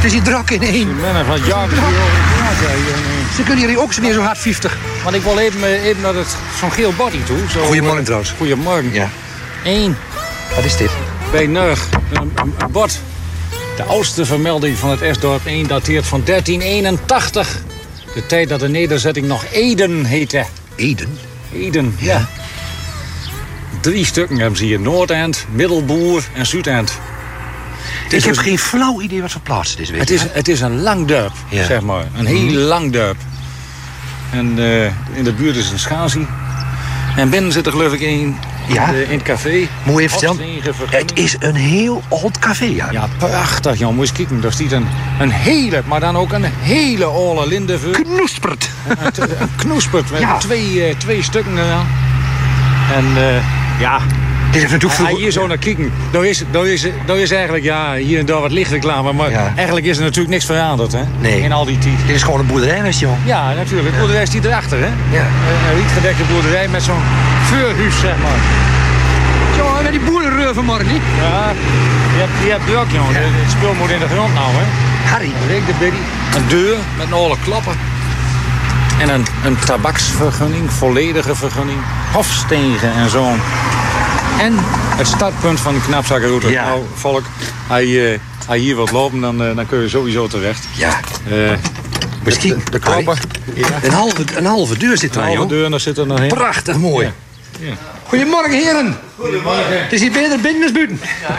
Het is hier druk in één. Ik ben er van jaren. Ze kunnen hier ook weer zo hard 50. Want ik wil even naar zo'n geel body toe. Goedemorgen trouwens. Goedemorgen. Ja. 1. Wat is dit? Bij Nurg. Een bord. De oudste vermelding van het Esdorp 1 dateert van 1381. De tijd dat de nederzetting nog Eden heette. Eden? Eden, ja. 3 stukken hebben ze hier. Noordend, Middelboer en Zuidend. Ik heb geen flauw idee wat voor plaats het is. Weet je. Het is een lang dorp, Ja. zeg maar. Een heel lang dorp. En in de buurt is een schazi. En binnen zit er geloof ik één Ja. in het café. Moet je even vertellen? Hofstegen vergunning. Het is een heel oud café, ja. Ja, prachtig, joh. Moet je eens kijken. Daar staat een hele, maar dan ook een hele oude linde voor. Knoespert. Een knoespert met Ja. twee stukken eraan. En ja... Dit is natuurlijk Als je vroeger... hier zo naar kijken, dan is eigenlijk ja, hier en daar wat lichtreclame. Maar Ja. eigenlijk is er natuurlijk niks veranderd, hè? Nee. In al die tijd. Dit is gewoon een boerderij, wist je wel. Ja, natuurlijk. De boerderij is die erachter, hè? Ja. Een rietgedekte boerderij met zo'n vuurhuis, zeg maar. Zo, met die boerenreur vanmorgen, niet? Ja, je hebt druk, jongen. Ja. Het spul moet in de grond nou, hè? Harry. Rick de Biddy. Een deur met een oude klappen. En een tabaksvergunning, volledige vergunning. Hofstegen en zo. En het startpunt van de knapzakkenroute. Ja. Nou, volk, als je hier wilt lopen, dan kun je sowieso terecht. Ja. Misschien. De klappen. Ja. Een halve deur zit De er, halve joh. deur, daar zit er nog in. Prachtig mooi. Ja. Goedemorgen, heren. Goedemorgen. Het is hier beter binnen dan buiten.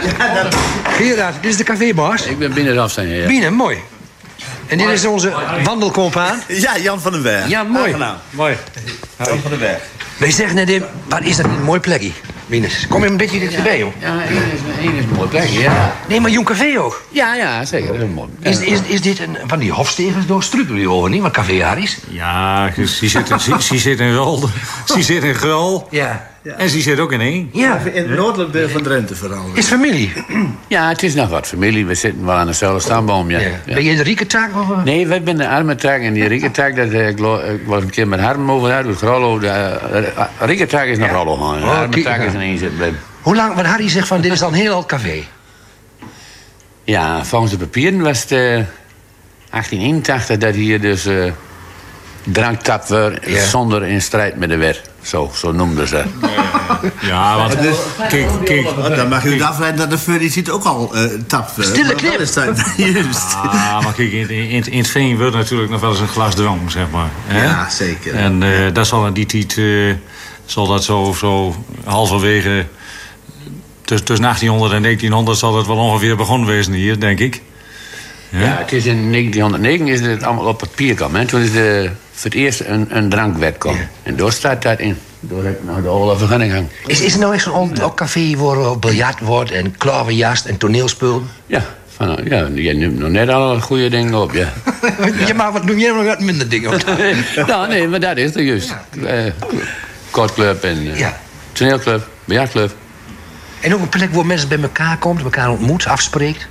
Gerard, dit is de cafébaas. Ik ben binnen de afstand, ja. Binnen, mooi. En dit is onze wandelcompaan. Ja, Jan van den Berg. Ja, mooi. Aangenaam. Mooi. Jan van den Berg. Wij zeggen net even, waar is dat een mooi plekje? Minus. Kom je een beetje dichterbij, joh. Ja, één is een mooi plekje, ja. Nee, maar Jong Café ook. Ja, zeker. Dat is mooi. Is dit een van die hofstevens door Struckel over, niet? Wat Café Harry's? Ja, ze zit in rol. Ze zit in grol. Ja. En ze zit ook in één. Ja. In het noordelijk deel van Drenthe vooral. Is familie? Ja, het is nog wat familie. We zitten wel aan dezelfde stamboom, ja. Ja. Ja. Ben je de rieke taak? Of? Nee, wij zijn de arme taak en die rieke taak, dat ik was een keer met Harm over uit, het Grollo. De rieke taak is naar Grollo gaan. De arme kijk, taak ja. is in één zitten blijven. Hoe lang? Want Harry zegt van, dit is al een heel oud café. Ja, volgens de papieren was het 1881 dat hier dus dranktap werd zonder in strijd met de wet. Zo noemden ze dat. Ja, want kijk. Dan mag u afleiden dat de furicid ook al tapt. Stille knip. Juist. Ah, maar kijk, in het veen wordt natuurlijk nog wel eens een glas drank, zeg maar. Hè? Ja, zeker. En dat zal in die tijd zal dat zo halverwege tussen 1800 en 1900 zal dat wel ongeveer begonnen wezen hier, denk ik. Ja, het is in 1909 is het allemaal op papier kwam. Hè. Toen is voor het eerst een drankwet kwam. Ja. En door staat dat in. Door het naar de oude vergunning gang. Is er nou echt zo'n oud café waar biljart wordt en klaverjast en toneelspul? Ja, je neemt nog net al goede dingen op, ja. Je mag wat noem jij nog wat minder dingen op. Nou, nee, maar dat is er juist. Kortclub en Ja. toneelclub, biljartclub. En ook een plek waar mensen bij elkaar komen, elkaar ontmoet, afspreekt.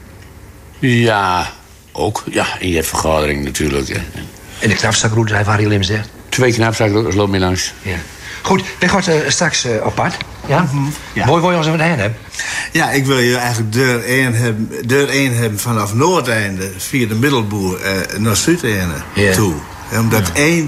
Ja, ook. Ja, in je vergadering natuurlijk. Ja. En de knapzakroute, hij Harry Lim zegt. 2 knapzakken loop mee langs. Ja. Goed, wij gaan straks apart. Ja? Ja. Mooi, je ons even heen hebben. Ja, ik wil je eigenlijk deur 1 hebben vanaf Noordeinde via de Middelboer naar Zuideinde toe. Omdat 1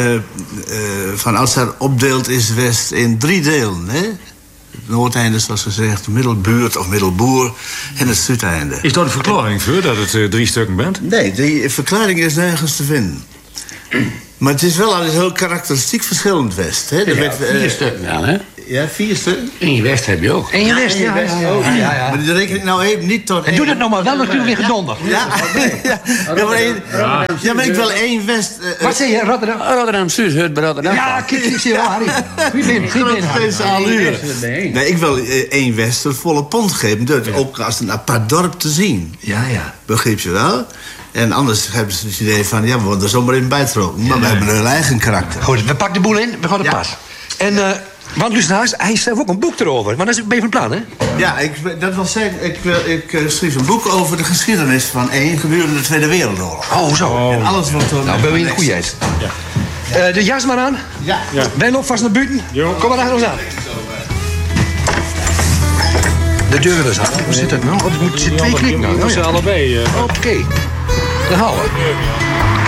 van oudsher opdeeld is West in 3 delen. Hè? Het Noordeinde, zoals gezegd, de Middelbuurt of Middelboer en het Zuideinde. Is dat een verklaring voor dat het 3 stukken bent? Nee, die verklaring is nergens te vinden. Maar het is wel al heel karakteristiek verschillend West. Hè? Ja, 4 stukken dan, hè? Ja, 4 stukken. In je West heb je ook. En je wist, in je West ook. ja. Maar die reken ik nou even niet tot En doe dat nog maar wel natuurlijk weer gedonder. Ja, maar ik wil 1 West... Wat zeg je, Rotterdam? Rotterdam Zuid hoort bij Rotterdam. Ja, kijk, ik zie wel, Harry. Wie ben Harry? Nee, ik wil 1 West het volle pond geven. Dat ook als een apart dorp te zien. Ja. Begrijp je wel? En anders hebben ze het idee van... ja, we worden er zomaar in bijtrokken. Maar we hebben hun eigen karakter. Goed, we pakken de boel in, we gaan het pas. En, want Lucenaars, hij schreef ook een boek erover. Maar dat is een beetje van plan, hè? Ja, dat wil zeggen, ik schreef een boek over de geschiedenis van 1 gedurende de Tweede Wereldoorlog. Oh, zo. En alles wat er... Nou, ben je in de goeieheid. De jas maar aan. Ja. Wij lopen vast naar buiten. Kom maar achter ons aan. De deur is aan. Hoe zit dat nou? Moet je 2 klikken nou? Ze allebei. Oké. De halen.